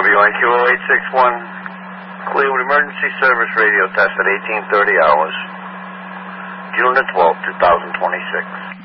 WIQ 0861, Cleveland Emergency Service Radio test at 1830 hours, June the 12th, 2026.